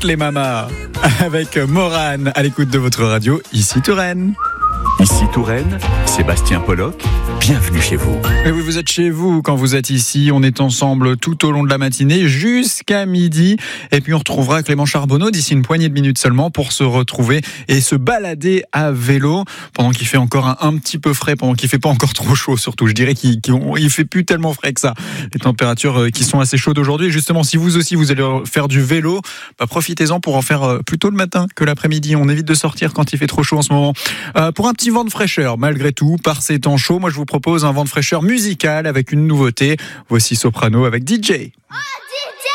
toutes les mamas avec Morane à l'écoute de votre radio, ici Touraine. Ici Touraine, Sébastien Pollock, bienvenue chez vous. Et oui, vous êtes chez vous quand vous êtes ici. On est ensemble tout au long de la matinée jusqu'à midi. Et puis on retrouvera Clément Charbonneau d'ici une poignée de minutes seulement pour se retrouver et se balader à vélo pendant qu'il fait encore un petit peu frais, pendant qu'il fait pas encore trop chaud surtout. Je dirais qu'il fait plus tellement frais que ça. Les températures qui sont assez chaudes aujourd'hui. Et justement, si vous aussi vous allez faire du vélo, profitez-en pour en faire plutôt le matin que l'après-midi. On évite de sortir quand il fait trop chaud en ce moment. Pour un petit vent de fraîcheur, malgré tout, par ces temps chauds, moi je vous propose un vent de fraîcheur musical avec une nouveauté. Voici Soprano avec DJ.